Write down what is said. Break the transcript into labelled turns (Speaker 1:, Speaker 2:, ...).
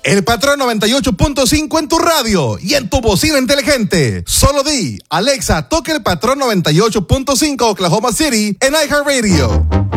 Speaker 1: El Patrón 98.5 en tu radio y en tu bocina inteligente. Solo di, Alexa, toca el Patrón 98.5 Oklahoma City en iHeartRadio.